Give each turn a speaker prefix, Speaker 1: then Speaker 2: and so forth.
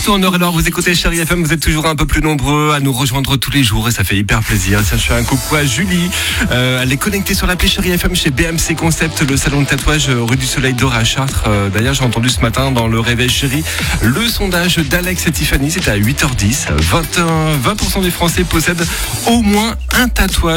Speaker 1: partout en Eure-et-Loire, vous écoutez Chérie FM, vous êtes toujours un peu plus nombreux à nous rejoindre tous les jours et ça fait hyper plaisir. Tiens, je fais un coucou à Julie, elle est connectée sur l'appli Chérie FM chez BMC Concept, le salon de tatouage rue du Soleil d'Or à Chartres. D'ailleurs, j'ai entendu ce matin dans le Réveil Chérie le sondage d'Alex et Tiffany, c'était à 8h10. 20% des Français possèdent au moins un tatouage.